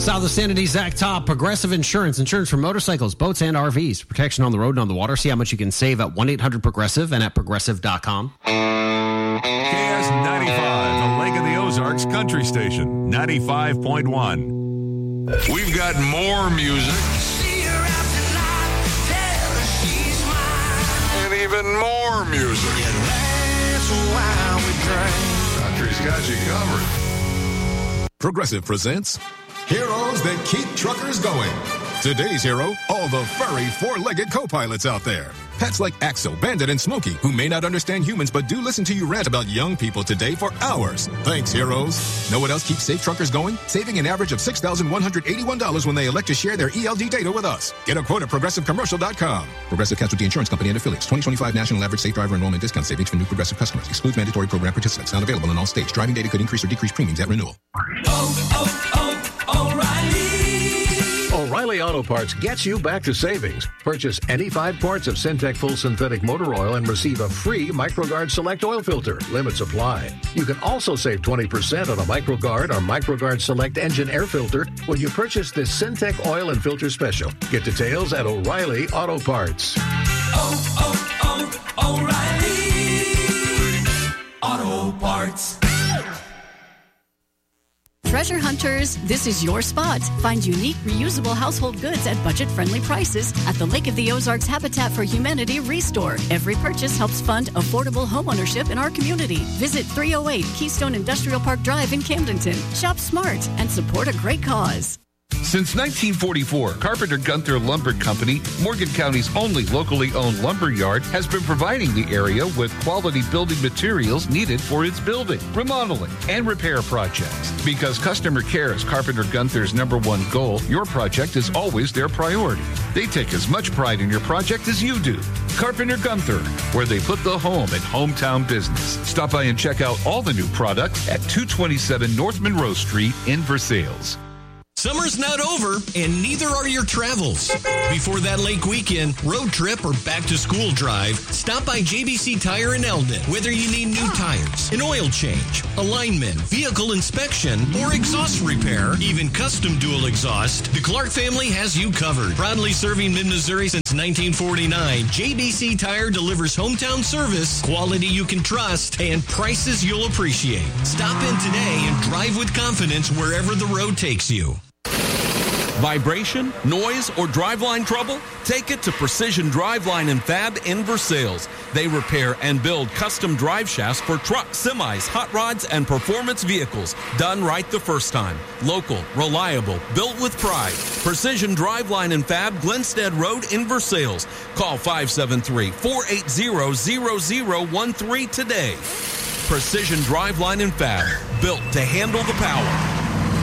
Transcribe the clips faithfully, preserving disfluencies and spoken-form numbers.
South of Sanity, Zach Top, Progressive Insurance. Insurance for motorcycles, boats, and R Vs. Protection on the road and on the water. See how much you can save at one eight hundred progressive and at progressive dot com. K S ninety-five, the Lake of the Ozarks Country Station, ninety-five point one. We've got more music. And even more music. Country's got you covered. Progressive presents Heroes That Keep Truckers Going. Today's hero, all the furry four-legged co-pilots out there. Pets like Axel, Bandit, and Smokey, who may not understand humans but do listen to you rant about young people today for hours. Thanks, heroes. Know what else keeps safe truckers going? Saving an average of six thousand one hundred eighty-one dollars when they elect to share their E L D data with us. Get a quote at progressive commercial dot com. Progressive Casualty Insurance Company and Affiliates. twenty twenty-five National Average Safe Driver Enrollment Discount Savings for new Progressive customers. Excludes mandatory program participants. Not available in all states. Driving data could increase or decrease premiums at renewal. Oh, oh, oh, O'Reilly. O'Reilly Auto Parts gets you back to savings. Purchase any five quarts of Syntec Full Synthetic Motor Oil and receive a free MicroGuard Select Oil Filter. Limits apply. You can also save twenty percent on a MicroGuard or MicroGuard Select Engine Air Filter when you purchase this Syntec Oil and Filter Special. Get details at O'Reilly Auto Parts. Oh, oh, oh, O'Reilly Auto Parts. Treasure hunters, this is your spot. Find unique, reusable household goods at budget-friendly prices at the Lake of the Ozarks Habitat for Humanity Restore. Every purchase helps fund affordable homeownership in our community. Visit three oh eight Keystone Industrial Park Drive in Camdenton. Shop smart and support a great cause. Since nineteen forty-four, Carpenter Gunther Lumber Company, Morgan County's only locally owned lumber yard, has been providing the area with quality building materials needed for its building, remodeling, and repair projects. Because customer care is Carpenter Gunther's number one goal, your project is always their priority. They take as much pride in your project as you do. Carpenter Gunther, where they put the home in hometown business. Stop by and check out all the new products at two twenty-seven North Monroe Street in Versailles. Summer's not over, and neither are your travels. Before that lake weekend, road trip, or back-to-school drive, stop by J B C Tire in Eldon. Whether you need new tires, an oil change, alignment, vehicle inspection, or exhaust repair, even custom dual exhaust, the Clark family has you covered. Proudly serving mid-Missouri since nineteen forty-nine, J B C Tire delivers hometown service, quality you can trust, and prices you'll appreciate. Stop in today and drive with confidence wherever the road takes you. Vibration, noise, or driveline trouble? Take it to Precision Driveline and Fab in Versailles. They repair and build custom drive shafts for trucks, semis, hot rods, and performance vehicles. Done right the first time. Local, reliable, built with pride. Precision Driveline and Fab, Glenstead Road in Versailles. Call five seven three, four eight zero, zero zero one three today. Precision Driveline and Fab, built to handle the power.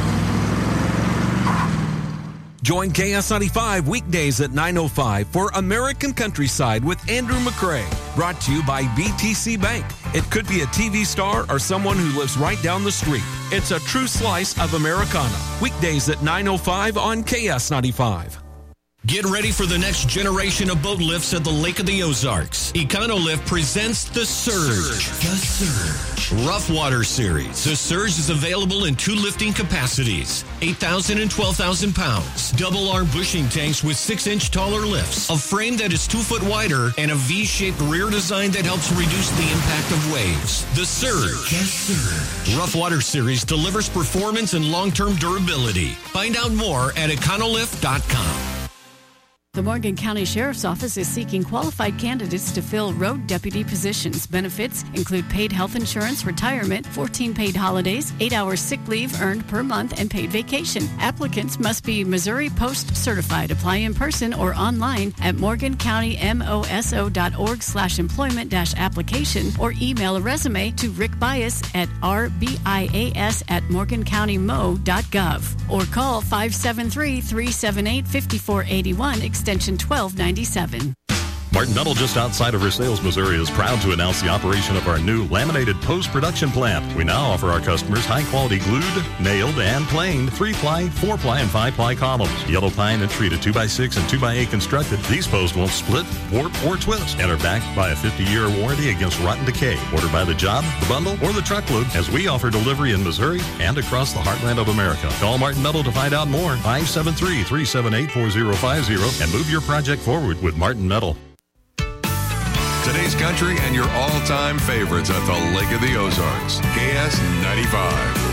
Join K S ninety-five weekdays at nine oh five for American Countryside with Andrew McCrae. Brought to you by B T C Bank. It could be a T V star or someone who lives right down the street. It's a true slice of Americana. Weekdays at nine oh five on K S ninety-five. Get ready for the next generation of boat lifts at the Lake of the Ozarks. Econolift presents the Surge. The Surge. Rough Water Series. The Surge is available in two lifting capacities, eight thousand and twelve thousand pounds. Double arm bushing tanks with six inch taller lifts, a frame that is two foot wider, and a V-shaped rear design that helps reduce the impact of waves. The Surge. The Surge. Rough Water Series delivers performance and long-term durability. Find out more at econolift dot com. The Morgan County Sheriff's Office is seeking qualified candidates to fill road deputy positions. Benefits include paid health insurance, retirement, fourteen paid holidays, eight hours sick leave earned per month, and paid vacation. Applicants must be Missouri Post certified. Apply in person or online at morgancountymoso.org slash employment dash application or email a resume to Rick Bias at rbias at morgancountymo dot gov or call five seven three, three seven eight, five four eight one extension twelve ninety-seven. Martin Metal, just outside of Versailles, Missouri, is proud to announce the operation of our new laminated post-production plant. We now offer our customers high-quality glued, nailed, and planed three-ply, four-ply, and five-ply columns. Yellow pine and treated two by six and two by eight constructed. These posts won't split, warp, or twist and are backed by a fifty-year warranty against rotten decay. Order by the job, the bundle, or the truckload, as we offer delivery in Missouri and across the heartland of America. Call Martin Metal to find out more. five seven three, three seven eight, four zero five zero and move your project forward with Martin Metal. Today's country and your all-time favorites at the Lake of the Ozarks. K S ninety-five.